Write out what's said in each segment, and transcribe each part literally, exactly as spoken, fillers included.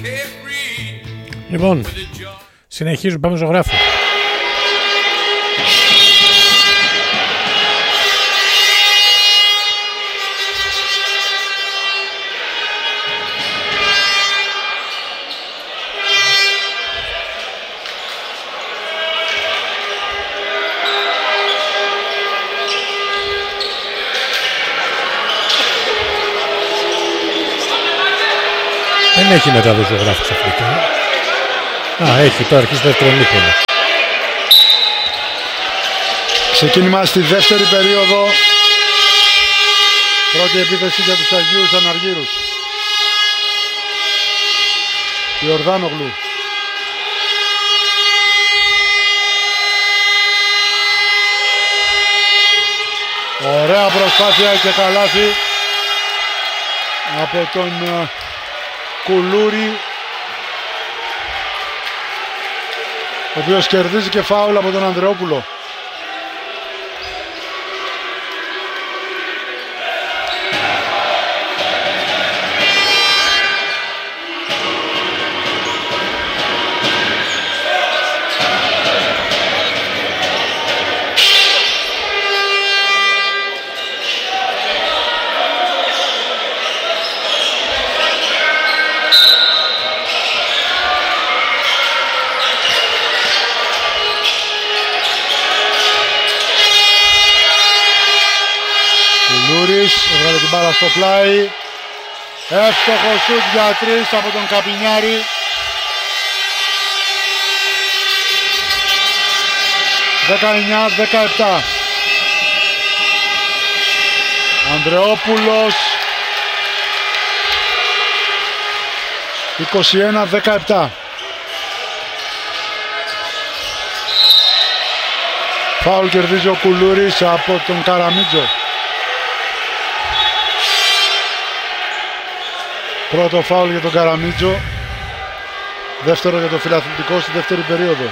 Λοιπόν, συνεχίζουμε, πάμε ζωγράφο. Δεν έχει μετάδοση ο γράφος Αφρικά. Α, έχει, τώρα αρχίζει δεύτερο μήχρονο. Ξεκίνημα στη δεύτερη περίοδο. Πρώτη επίθεση για τους Αγίους Αναργύρους. Ιορδάνογλου. Ωραία προσπάθεια και καλάθι από τον Κουλούρη, ο οποίος κερδίζει και φάουλ από τον Ανδρεόπουλο. Έβγαλε την μπάλα στο πλάι. Εύστοχο σουτ για τρεις από τον Καπινιάρη. δεκαεννιά δεκαεπτά. Ανδρεόπουλος. είκοσι ένα δεκαεπτά. Φάουλ κερδίζει ο Κουλούρης από τον Καραμίτζο. Πρώτο φάουλ για τον Καραμίτζο. Δεύτερο για τον Φιλαθλητικό στη δεύτερη περίοδο.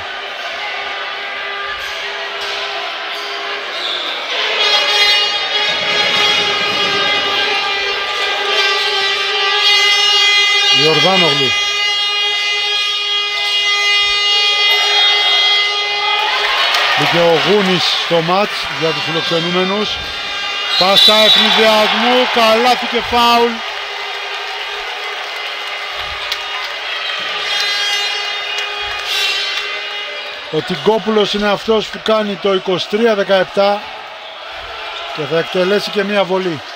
Ιορδάνογλου. Μπήκε ο Γούνης στο μάτς για τους φιλοξενούμενους. Πάσα ευνηδιασμού, καλάθι και φάουλ. Ο Τιγκόπουλος είναι αυτός που κάνει το είκοσι τρία δεκαεπτά και θα εκτελέσει και μία βολή.